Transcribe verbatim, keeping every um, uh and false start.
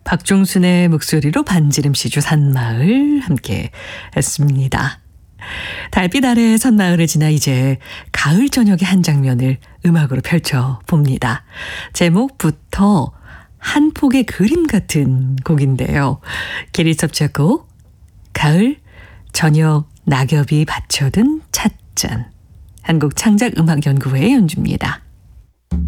박종순의 목소리로 반지름시주 산마을 함께 했습니다. 달빛 아래 선마을을 지나 이제 가을 저녁의 한 장면을 음악으로 펼쳐봅니다. 제목부터 한 폭의 그림 같은 곡인데요. 게리섭 작곡, 가을 저녁 낙엽이 받쳐든 찻잔, 한국창작음악연구회의 연주입니다.